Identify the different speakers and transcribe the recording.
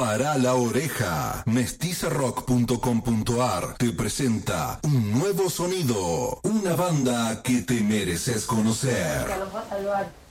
Speaker 1: Para la oreja, mestizarock.com.ar te presenta un nuevo sonido, una banda que te mereces conocer.
Speaker 2: Que los va a salvar.